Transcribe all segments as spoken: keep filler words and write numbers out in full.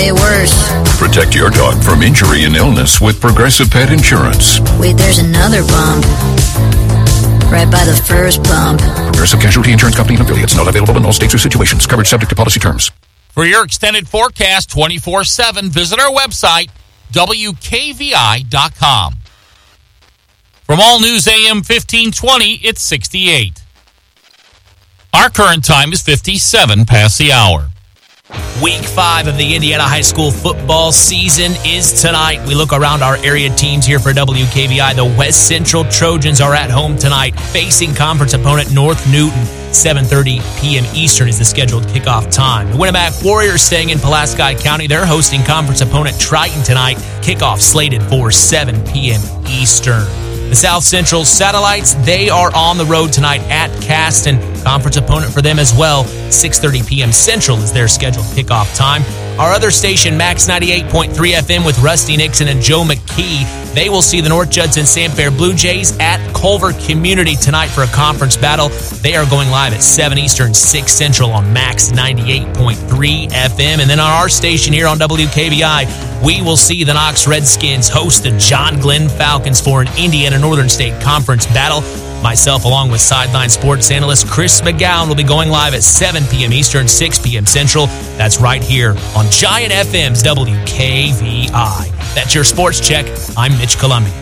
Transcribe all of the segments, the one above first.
Worse. Protect your dog from injury and illness with Progressive Pet Insurance. Wait, there's another bump. Right by the first bump. Progressive Casualty Insurance Company and affiliates. Not available in all states or situations. Coverage subject to policy terms. For your extended forecast twenty-four seven, visit our website, W K V I dot com. From All News A M fifteen twenty, it's sixty-eight. Our current time is fifty-seven past the hour. Week five of the Indiana High School football season is tonight. We look around our area teams here for W K V I. The West Central Trojans are at home tonight, facing conference opponent North Newton. seven thirty p.m. Eastern is the scheduled kickoff time. The Winnebago Warriors staying in Pulaski County. They're hosting conference opponent Triton tonight. Kickoff slated for seven p.m. Eastern. The South Central Satellites, they are on the road tonight at Caston. Conference opponent for them as well. six thirty p.m. Central is their scheduled kickoff time. Our other station, Max ninety-eight point three F M with Rusty Nixon and Joe McKee. They will see the North Judson Sanfair Blue Jays at Culver Community tonight for a conference battle. They are going live at seven Eastern, six Central on Max ninety-eight point three F M. And then on our station here on W K V I, we will see the Knox Redskins host the John Glenn Falcons for an Indiana Northern State Conference battle. Myself, along with Sideline Sports analyst Chris McGowan, will be going live at seven p.m. Eastern, six p.m. Central. That's right here on Giant F M's W K V I. That's your sports check. I'm Mitch Columbia.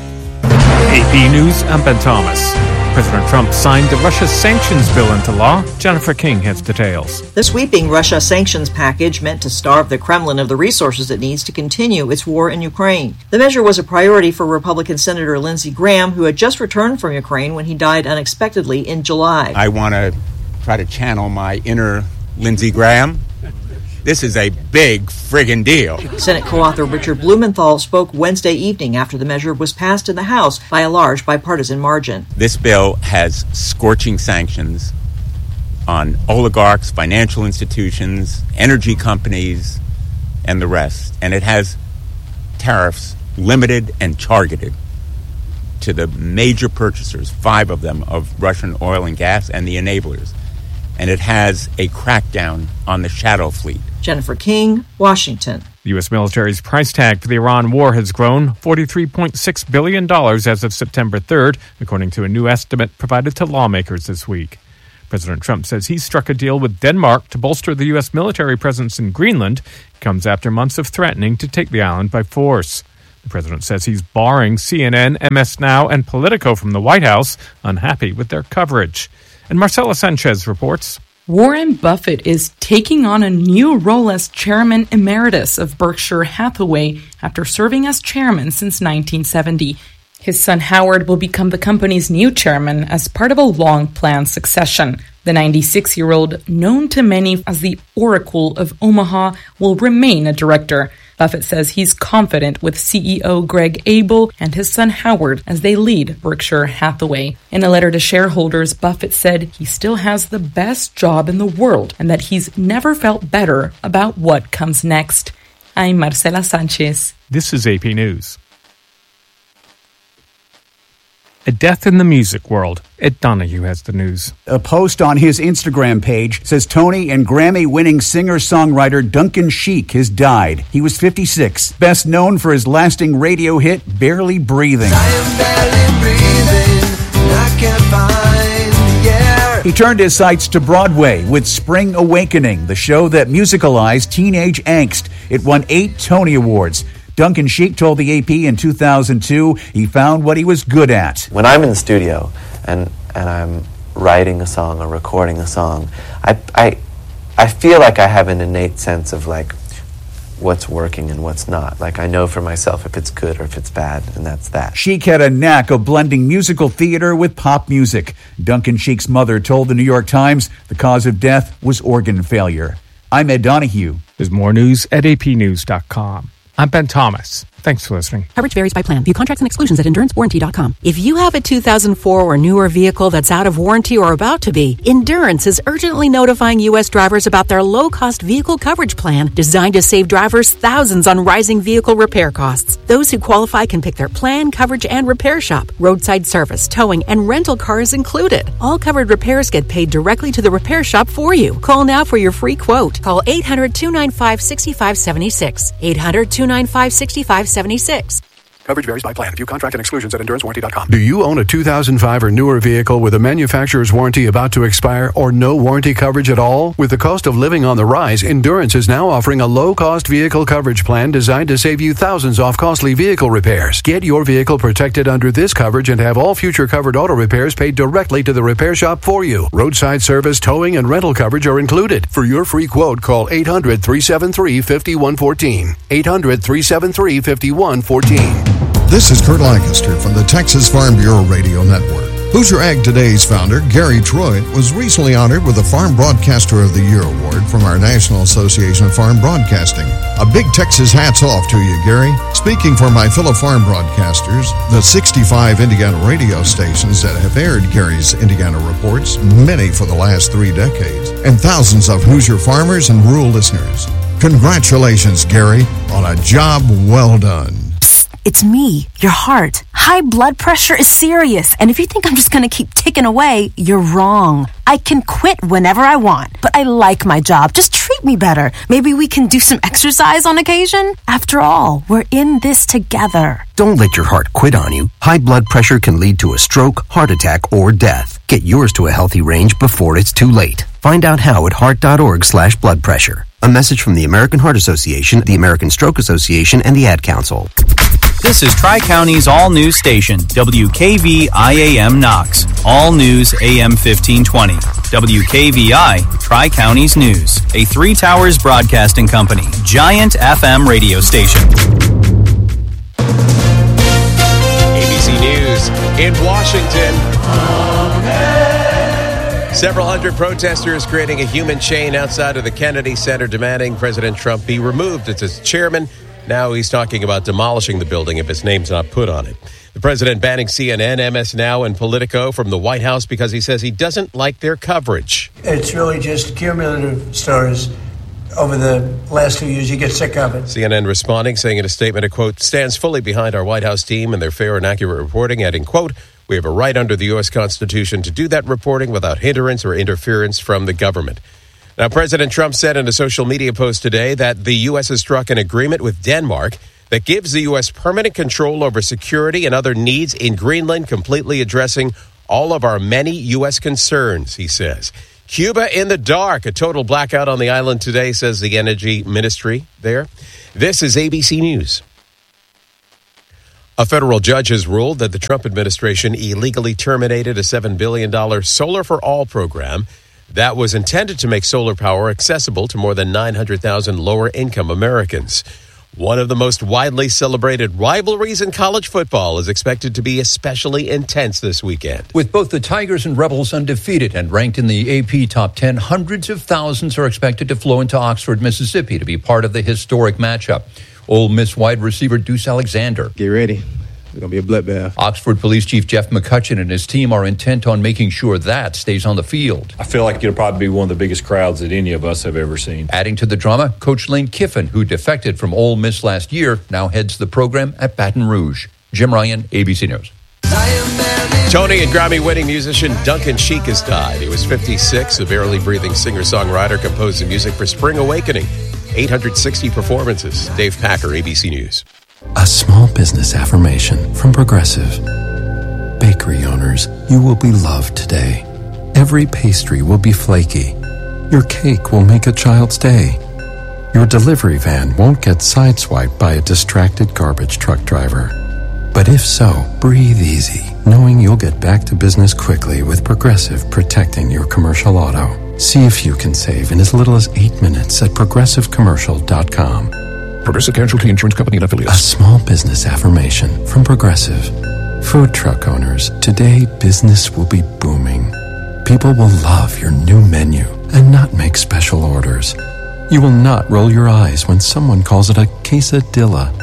A P News, I'm Ben Thomas. President Trump signed the Russia sanctions bill into law. Jennifer King has details. The sweeping Russia sanctions package meant to starve the Kremlin of the resources it needs to continue its war in Ukraine. The measure was a priority for Republican Senator Lindsey Graham, who had just returned from Ukraine when he died unexpectedly in July. I want to try to channel my inner Lindsey Graham. This is a big friggin' deal. Senate co-author Richard Blumenthal spoke Wednesday evening after the measure was passed in the House by a large bipartisan margin. This bill has scorching sanctions on oligarchs, financial institutions, energy companies, and the rest. And it has tariffs limited and targeted to the major purchasers, five of them, of Russian oil and gas and the enablers. And it has a crackdown on the shadow fleet. Jennifer King, Washington. The U S military's price tag for the Iran war has grown forty-three point six billion dollars as of September third, according to a new estimate provided to lawmakers this week. President Trump says he struck a deal with Denmark to bolster the U S military presence in Greenland. It comes after months of threatening to take the island by force. The president says he's barring C N N, M S Now, and Politico from the White House, unhappy with their coverage. And Marcela Sanchez reports. Warren Buffett is taking on a new role as chairman emeritus of Berkshire Hathaway after serving as chairman since nineteen seventy. His son Howard will become the company's new chairman as part of a long-planned succession. The ninety-six-year-old, known to many as the Oracle of Omaha, will remain a director. Buffett says he's confident with C E O Greg Abel and his son Howard as they lead Berkshire Hathaway. In a letter to shareholders, Buffett said he still has the best job in the world and that he's never felt better about what comes next. I'm Marcela Sanchez. This is A P News. A death in the music world. Ed Donahue has the news. A post on his Instagram page says Tony and Grammy-winning singer-songwriter Duncan Sheik has died. He was fifty-six, best known for his lasting radio hit, Barely Breathing. I am barely breathing, and I can't find the air. He turned his sights to Broadway with Spring Awakening, the show that musicalized teenage angst. It won eight Tony Awards. Duncan Sheik told the A P in two thousand two he found what he was good at. When I'm in the studio and and I'm writing a song or recording a song, I I I feel like I have an innate sense of like what's working and what's not. Like I know for myself if it's good or if it's bad, and that's that. Sheik had a knack of blending musical theater with pop music. Duncan Sheik's mother told the New York Times the cause of death was organ failure. I'm Ed Donahue. There's more news at A P news dot com. I'm Ben Thomas. Thanks for listening. Coverage varies by plan. View contracts and exclusions at endurance warranty dot com. If you have a two thousand four or newer vehicle that's out of warranty or about to be, Endurance is urgently notifying U S drivers about their low-cost vehicle coverage plan designed to save drivers thousands on rising vehicle repair costs. Those who qualify can pick their plan, coverage, and repair shop. Roadside service, towing, and rental cars included. All covered repairs get paid directly to the repair shop for you. Call now for your free quote. Call eight hundred, two nine five, six five seven six. eight hundred, two nine five, six five seventy-six. Coverage varies by plan. View contract and exclusions at endurance warranty dot com. Do you own a two thousand five or newer vehicle with a manufacturer's warranty about to expire or no warranty coverage at all? With the cost of living on the rise, Endurance is now offering a low-cost vehicle coverage plan designed to save you thousands off costly vehicle repairs. Get your vehicle protected under this coverage and have all future covered auto repairs paid directly to the repair shop for you. Roadside service, towing, and rental coverage are included. For your free quote, call eight hundred, three seven three, five one one four. eight hundred, three seven three, five one one four. This is Kurt Lancaster from the Texas Farm Bureau Radio Network. Hoosier Ag Today's founder, Gary Troy, was recently honored with the Farm Broadcaster of the Year award from our National Association of Farm Broadcasting. A big Texas hats off to you, Gary. Speaking for my fellow farm broadcasters, the sixty-five Indiana radio stations that have aired Gary's Indiana reports, many for the last three decades, and thousands of Hoosier farmers and rural listeners. Congratulations, Gary, on a job well done. It's me, your heart. High blood pressure is serious, and if you think I'm just going to keep ticking away, you're wrong. I can quit whenever I want, but I like my job. Just treat me better. Maybe we can do some exercise on occasion? After all, we're in this together. Don't let your heart quit on you. High blood pressure can lead to a stroke, heart attack, or death. Get yours to a healthy range before it's too late. Find out how at heart.org slash blood pressure. A message from the American Heart Association, the American Stroke Association, and the Ad Council. This is Tri-County's all-news station, W K V I A M Knox. All News A M fifteen twenty. W K V I, Tri-County's News. A Three Towers Broadcasting Company, giant F M radio station. A B C News in Washington. Several hundred protesters creating a human chain outside of the Kennedy Center demanding President Trump be removed as its chairman. Now he's talking about demolishing the building if his name's not put on it. The president banning C N N, M S Now, and Politico from the White House because he says he doesn't like their coverage. It's really just cumulative stories over the last few years. You get sick of it. C N N responding, saying in a statement, a quote, stands fully behind our White House team and their fair and accurate reporting, adding, quote, we have a right under the U S Constitution to do that reporting without hindrance or interference from the government. Now, President Trump said in a social media post today that the U S has struck an agreement with Denmark that gives the U S permanent control over security and other needs in Greenland, completely addressing all of our many U S concerns, he says. Cuba in the dark. A total blackout on the island today, says the Energy Ministry there. This is A B C News. A federal judge has ruled that the Trump administration illegally terminated a seven billion dollars Solar for All program that was intended to make solar power accessible to more than nine hundred thousand lower-income Americans. One of the most widely celebrated rivalries in college football is expected to be especially intense this weekend. With both the Tigers and Rebels undefeated and ranked in the A P Top ten, hundreds of thousands are expected to flow into Oxford, Mississippi to be part of the historic matchup. Ole Miss wide receiver Deuce Alexander. Get ready. It's going to be a bloodbath. Oxford Police Chief Jeff McCutcheon and his team are intent on making sure that stays on the field. I feel like it'll probably be one of the biggest crowds that any of us have ever seen. Adding to the drama, Coach Lane Kiffin, who defected from Ole Miss last year, now heads the program at Baton Rouge. Jim Ryan, A B C News. Tony and Grammy-winning musician Duncan Sheik has died. He was fifty-six, a barely breathing singer-songwriter, composed the music for Spring Awakening. eight hundred sixty performances. Dave Packer, A B C News. A small business affirmation from Progressive. Bakery owners, you will be loved today. Every pastry will be flaky. Your cake will make a child's day. Your delivery van won't get sideswiped by a distracted garbage truck driver. But if so, breathe easy, knowing you'll get back to business quickly with Progressive protecting your commercial auto. See if you can save in as little as eight minutes at progressive commercial dot com. Progressive Casualty Insurance Company and Affiliates. A small business affirmation from Progressive. Food truck owners, today business will be booming. People will love your new menu and not make special orders. You will not roll your eyes when someone calls it a quesadilla.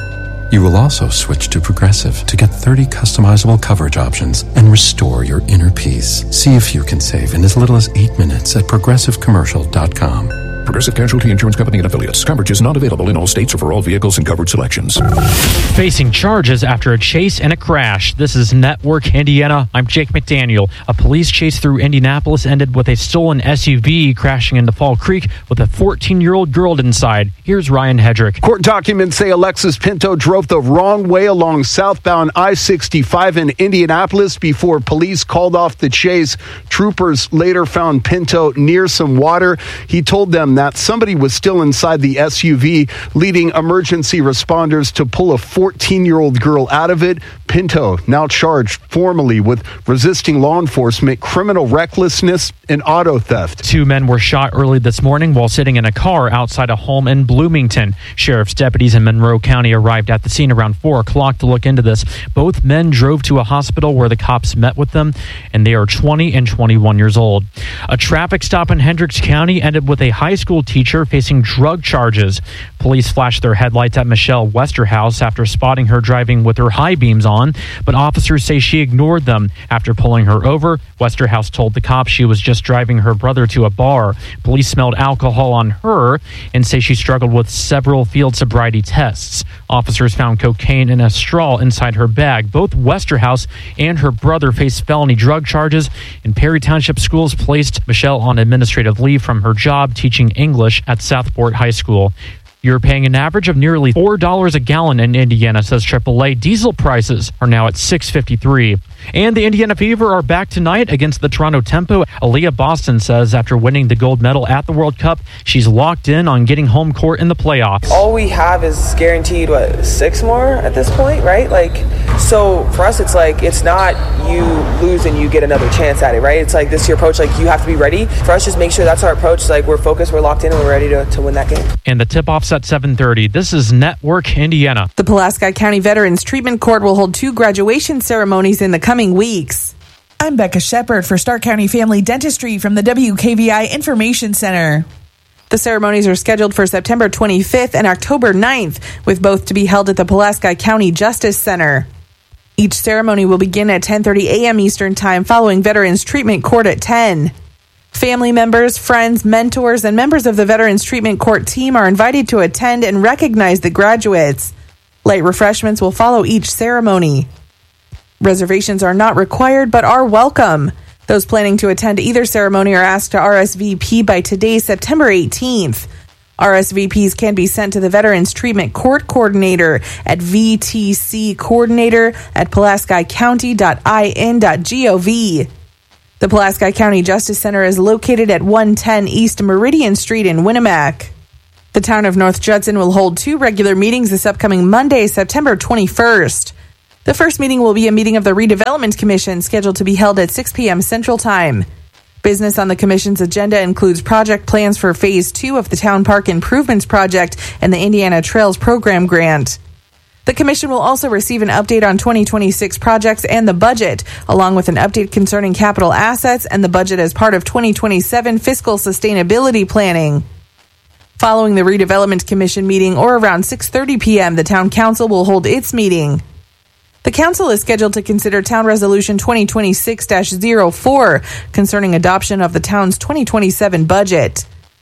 You will also switch to Progressive to get thirty customizable coverage options and restore your inner peace. See if you can save in as little as eight minutes at progressive commercial dot com. Progressive Casualty Insurance Company and Affiliates. Coverage is not available in all states or for all vehicles and covered selections. Facing charges after a chase and a crash. This is Network Indiana. I'm Jake McDaniel. A police chase through Indianapolis ended with a stolen S U V crashing into Fall Creek with a fourteen-year-old girl inside. Here's Ryan Hedrick. Court documents say Alexis Pinto drove the wrong way along southbound I sixty-five in Indianapolis before police called off the chase. Troopers later found Pinto near some water. He told them that somebody was still inside the S U V, leading emergency responders to pull a fourteen-year-old girl out of it. Pinto now charged formally with resisting law enforcement, criminal recklessness, and auto theft. Two men were shot early this morning while sitting in a car outside a home in Bloomington. Sheriff's deputies in Monroe County arrived at the scene around four o'clock to look into this. Both men drove to a hospital where the cops met with them, and they are twenty and twenty-one years old. A traffic stop in Hendricks County ended with a high school teacher facing drug charges. Police flashed their headlights at Michelle Westerhouse after spotting her driving with her high beams on, but officers say she ignored them. After pulling her over, Westerhouse told the cops she was just driving her brother to a bar. Police smelled alcohol on her and say she struggled with several field sobriety tests. Officers found cocaine in a straw inside her bag. Both Westerhouse and her brother face felony drug charges, and Perry Township Schools placed Michelle on administrative leave from her job teaching English at Southport High School. You're paying an average of nearly four dollars a gallon in Indiana, says triple A. Diesel prices are now at six fifty-three. And the Indiana Fever are back tonight against the Toronto Tempo. Aaliyah Boston says after winning the gold medal at the World Cup, she's locked in on getting home court in the playoffs. All we have is guaranteed, what, six more at this point, right? Like, so for us, it's like, it's not you lose and you get another chance at it, right? It's like this your approach, like you have to be ready. For us, just make sure that's our approach. Like we're focused, we're locked in, and we're ready to, to win that game. And the tip-off's at seven thirty. This is Network Indiana. The Pulaski County Veterans Treatment Court will hold two graduation ceremonies in the coming weeks. I'm Becca Shepard for Stark County Family Dentistry from the W K V I Information Center. The ceremonies are scheduled for September twenty-fifth and October ninth, with both to be held at the Pulaski County Justice Center. Each ceremony will begin at ten thirty a.m. Eastern Time, following Veterans Treatment Court at ten. Family members, friends, mentors, and members of the Veterans Treatment Court team are invited to attend and recognize the graduates. Light refreshments will follow each ceremony. Reservations are not required but are welcome. Those planning to attend either ceremony are asked to R S V P by today, September eighteenth. R S V Ps can be sent to the Veterans Treatment Court Coordinator at v t c coordinator at pulaski county dot i n dot gov. The Pulaski County Justice Center is located at one ten East Meridian Street in Winnemac. The town of North Judson will hold two regular meetings this upcoming Monday, September twenty-first. The first meeting will be a meeting of the Redevelopment Commission scheduled to be held at six p.m. Central Time. Business on the Commission's agenda includes project plans for Phase two of the Town Park Improvements Project and the Indiana Trails Program Grant. The Commission will also receive an update on twenty twenty-six projects and the budget, along with an update concerning capital assets and the budget as part of twenty twenty-seven fiscal sustainability planning. Following the Redevelopment Commission meeting, or around six thirty p.m., the Town Council will hold its meeting. The Council is scheduled to consider Town Resolution twenty twenty-six dash oh four concerning adoption of the town's twenty twenty-seven budget.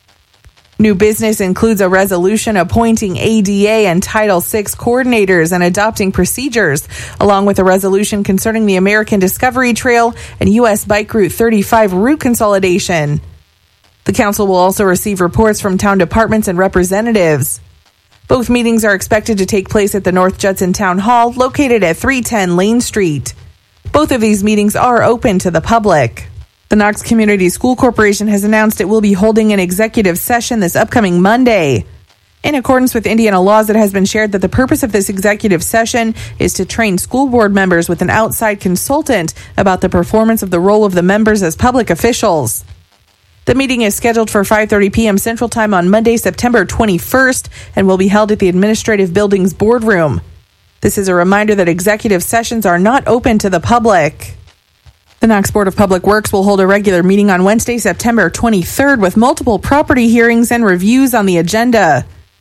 New business includes a resolution appointing A D A and Title six coordinators and adopting procedures, along with a resolution concerning the American Discovery Trail and U S Bike Route thirty-five route consolidation. The Council will also receive reports from town departments and representatives. Both meetings are expected to take place at the North Judson Town Hall, located at three ten Lane Street. Both of these meetings are open to the public. The Knox Community School Corporation has announced it will be holding an executive session this upcoming Monday. In accordance with Indiana laws, it has been shared that the purpose of this executive session is to train school board members with an outside consultant about the performance of the role of the members as public officials. The meeting is scheduled for five thirty p.m. Central Time on Monday, September twenty-first, and will be held at the Administrative Building's boardroom. This is a reminder that executive sessions are not open to the public. The Knox Board of Public Works will hold a regular meeting on Wednesday, September twenty-third, with multiple property hearings and reviews on the agenda. The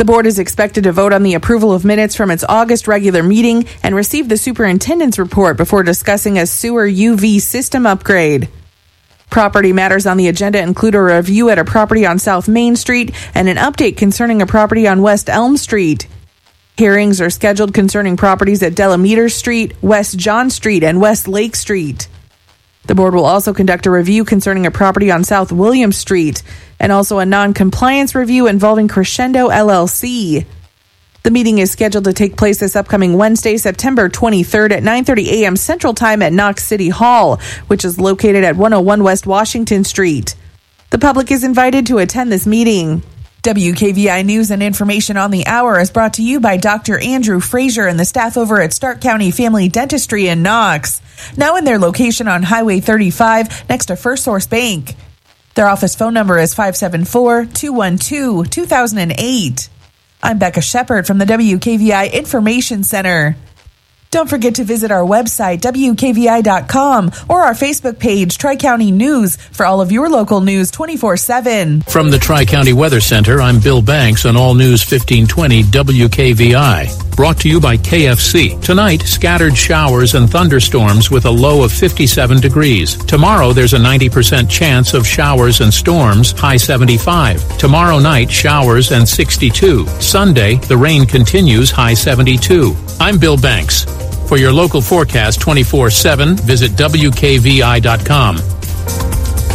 The board is expected to vote on the approval of minutes from its August regular meeting and receive the superintendent's report before discussing a sewer U V system upgrade. Property matters on the agenda include a review at a property on South Main Street and an update concerning a property on West Elm Street. Hearings are scheduled concerning properties at Delameter Street, West John Street, and West Lake Street. The board will also conduct a review concerning a property on South William Street and also a non-compliance review involving Crescendo L L C. The meeting is scheduled to take place this upcoming Wednesday, September twenty-third at nine thirty a.m. Central Time at Knox City Hall, which is located at one oh one West Washington Street. The public is invited to attend this meeting. W K V I News and information on the hour is brought to you by Doctor Andrew Frazier and the staff over at Stark County Family Dentistry in Knox, now in their location on Highway thirty-five next to First Source Bank. Their office phone number is five seven four, two one two, two thousand eight. I'm Becca Shepard from the W K V I Information Center. Don't forget to visit our website, W K V I dot com, or our Facebook page, Tri-County News, for all of your local news twenty-four seven. From the Tri-County Weather Center, I'm Bill Banks on All News fifteen twenty W K V I. Brought to you by K F C. Tonight, scattered showers and thunderstorms with a low of fifty-seven degrees. Tomorrow, there's a ninety percent chance of showers and storms, high seventy-five. Tomorrow night, showers and sixty-two. Sunday, the rain continues, high seventy-two. I'm Bill Banks. For your local forecast twenty-four seven, visit W K V I dot com.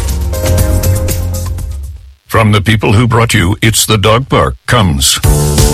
From the people who brought you It's the Dog Park comes